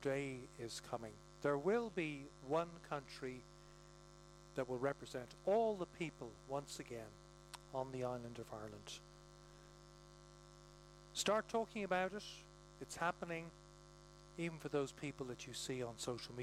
day is coming. There will be one country that will represent all the people once again on the island of Ireland. Start talking about it. It's happening, even for those people that you see on social media.